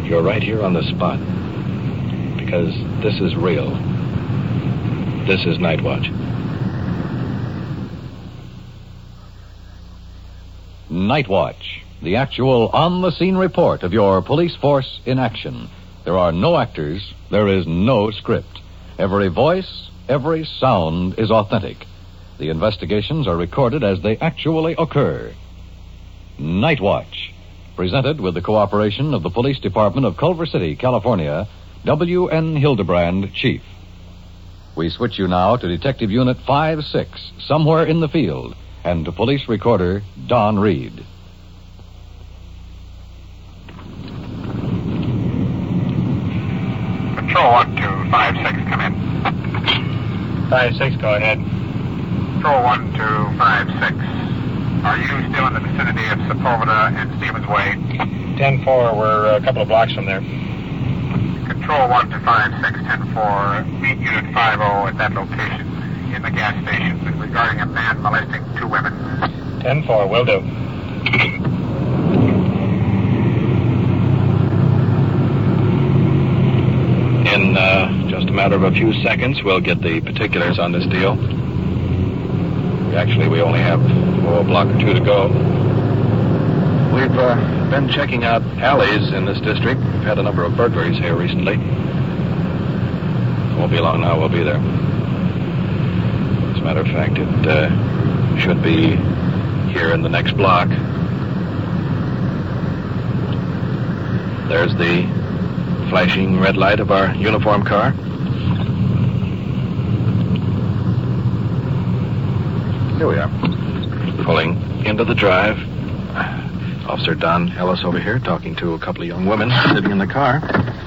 You're right here on the spot. Because this is real. This is Night Watch. Night Watch, the actual on-the-scene report of your police force in action. There are no actors. There is no script. Every voice, every sound is authentic. The investigations are recorded as they actually occur. Night Watch, presented with the cooperation of the Police Department of Culver City, California, W.N. Hildebrand, Chief. We switch you now to Detective Unit 5-6, somewhere in the field, and to Police Recorder Don Reed. Control 1256, come in. 5-6, go ahead. Control 1256. Are you still in the vicinity of Sepulveda and Stevens Way? 10-4, we're a couple of blocks from there. Control 1256, 10-4. Meet Unit 50 at that location in the gas station regarding a man molesting 2 women. 10-4, will do. In just a matter of a few seconds, we'll get the particulars on this deal. Actually, we only have a block or two to go. We've been checking out alleys in this district. We've had a number of burglaries here recently. Won't be long now, we'll be there. As a matter of fact, it should be here in the next block. There's the flashing red light of our uniform car. Here we are. Pulling into the drive. Officer Don Ellis over here talking to a couple of young women sitting in the car.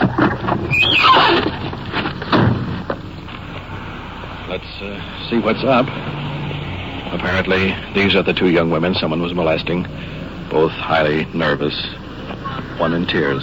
Let's see what's up. Apparently, these are the 2 young women someone was molesting. Both highly nervous. One in tears.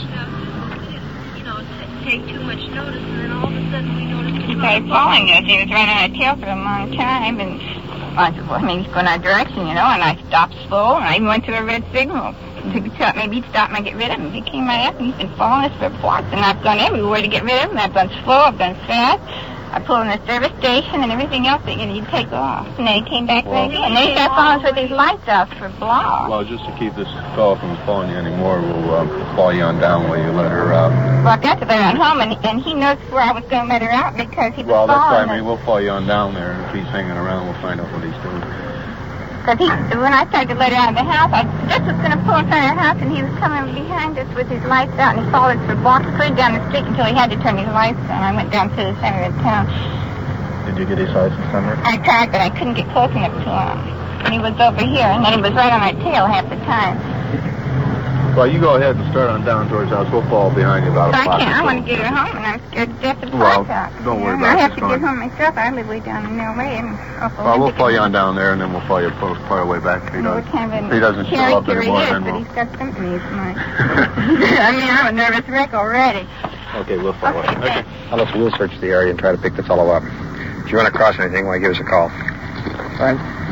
Take too much notice, and then all of a sudden we noticed He started following us. He was running on a tail for a long time, and he's going our direction, and I stopped slow, and I even went to a red signal. Maybe he'd stop and get rid of him. He came right up, and he's been following us for blocks, and I've gone everywhere to get rid of him. I've gone slow, I've gone fast. I pulled in the service station and everything else that you'd take off. And then he came back right in. And then he started following us with his lights out for blocks. Well, just to keep this fellow from following you anymore, we'll follow you on down while you let her out. Well, I got to let her on home, and he knows where I was going to let her out because he was Well, that's following right. We'll follow you on down there, and if he's hanging around, we'll find out what he's doing. Because when I tried to let her out of the house, I just was going to pull in front of her house, and he was coming behind us with his lights out, and he followed us for blocks, clear down the street until he had to turn his lights on. I went down to the center of town. Did you get his license number? I tried, but I couldn't get close enough to him. And he was over here, and then he was right on our tail half the time. Well, you go ahead and start on down towards the house. We'll fall behind you about a block. I want to get her home, and I'm scared to death of Well, blackout. don't worry about it. I have to get home myself. I live way down in L.A. Well, we'll follow you on down there, and then we'll follow you part of the way back. If he doesn't show up anymore, then we'll... But he's got symptoms. I'm a nervous wreck already. Okay, we'll follow you. Okay. Ellis, we'll search the area and try to pick the fellow up. If you run across anything, why, give us a call. Fine.